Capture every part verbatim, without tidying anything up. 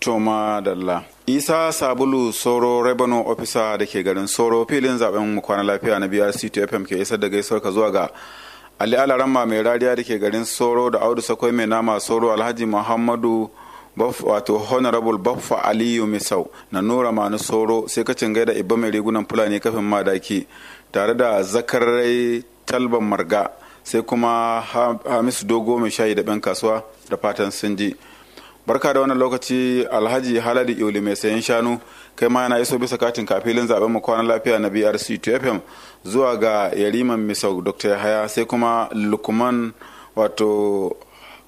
Toma Dalla. Isa Sabulu Soro Revenue Officer da ke garin Soro filin zaben mu kwana lafiya na B R C F M ke isar da gaisuwar ka zuwa ga Ali Alaramma mai rariya da ke garin Soro da Audu Sakwai mai nama Soro, Alhaji Muhammadu wato Honorable Baffa Aliyu Misau na Nura Manu Soro, sai kacin gaida Ibba mai rigunan Fulani kafin madaki tare da Zakarai Talban Marga, sai kuma Hamisu Dogo mai shayi da ben kasuwa da fatan sun ji. Barka da wannan lokaci Alhaji Haladi Iuli mai sayan shanu, kai ma yana iso bisa katin kafilin zaben mu kwanan lafiya na B R C F M zuwa ga Yariman Misau Doctor Yahaya, sai kuma Lukman wato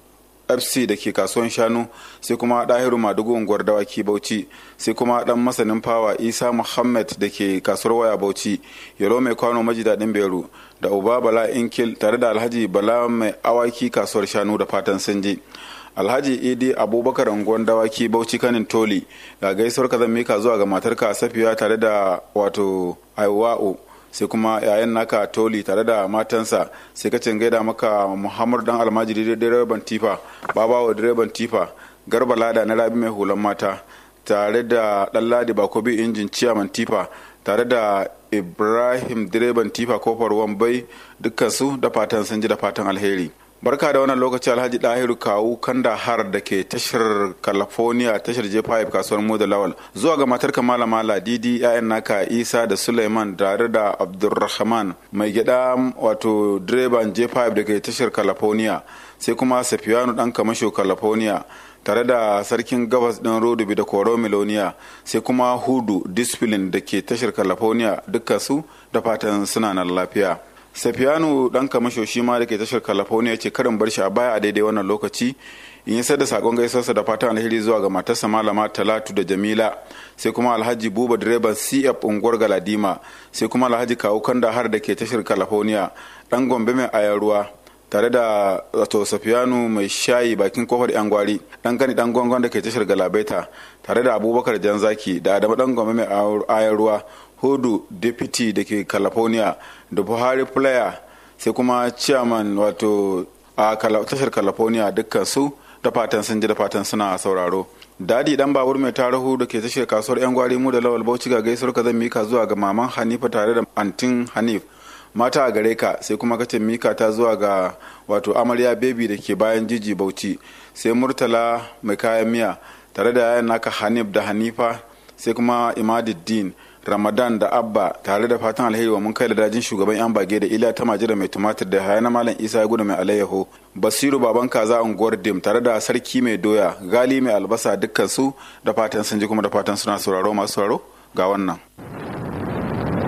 F C da ke kasuwan shanu, sai kuma Dahiru Madugu unguwar Dawaki Bauchi, sai kuma dan masanin fawa Isa Muhammad da ke kasuwar waya Bauchi, Yaro mai kwano maji daɗin Beru da Uba Bala Inkil tare da Alhaji Bala mai awaki kasuwar shanu da fatan sun ji. Alhaji Idi Abubakar unguwar Dawaki Bauchi kanin Toli, ga gaisuwar ka zan mika zuwa ga matarka Safiya tare da wato Aiwa'u, sai kuma yayan naka Toli tare da matansa, sai kacin gaida maka Muhammad dan almajiri direban tifa, babawa direban tifa, Garba Lada na Rabi mai hulan mata tare da Ɗanladi Bakobi injin ciyaman tifa tare da Ibrahim direban tifa kofar Wambai, dukkan su da fatan sun ji da fatan alheri. Barka da wannan lokaci Alhaji Dahiru Kawu Kandahar da ke tashar California, tashar J five kasuwar Moda Lawal, zuwa ga matar Malama Ladidi, yayan naka Isa da Suleiman tare da Abdulrahman mai gida wato direban J five da ke tashar California, sai kuma Safiyanu dan Kamasho California tare da sarkin gabas din Rodubi da Koro Miloniya, sai kuma Hudu Discipline da ke tashar California, dukkan su da fatan suna nan lafiya. Safiyanu dan Kamasho shi ma da ke tashar California ce karin bar shi a baya a daidai wannan lokaci, in yi da sakon gaisuwarsa da fatan alheri zuwa ga matarsa Malama Talatu da Jamila, sai kuma Alhaji Buba direban C F unguwar Galadima, sai kuma Alhaji Kawu Kandahar da ke tashar California, dan Gombe mai ayaruwa tare da wato Safiyanu mai shayi bakin kofar yan gwari, dan gani dan gongon da ke tashar Galabaita tare da Abubakar Janzaki da Adamu dan Gombe mai ayaruwa, Hudu deputy da ke California da Buhari player, sai kuma chairman wato a tashar California, dukkan su da fatan sun ji da fatan suna sauraro. Dadi dan babur mai tarahu da ke tashar kasuwar yan gwari mu da Lawal Bauchi, ga gaisuwar ka zan mika zuwa ga maman Hanifa tare da antin Hanif mata a gare ka, sai kuma kace mika ta zuwa ga wato amarya baby da ke bayan jiji Bauchi, sai Murtala mai kayan miya tare da yayan naka Hanif da Hanifa, sai kuma Imaduddin Ramadan da Abba tare da fatan alheri wa mun kai da dajin shugaban yan bage da Iliya ta majira mai tumatir da hayana Malam Isa ya gudu mai alayyaho, Basiru baban kaza unguwar Dim tare da Sarki mai doya, Gali mai albasa, dukkan su da fatan sun ji kuma da fatan suna sauraro masu sauraro ga wannan.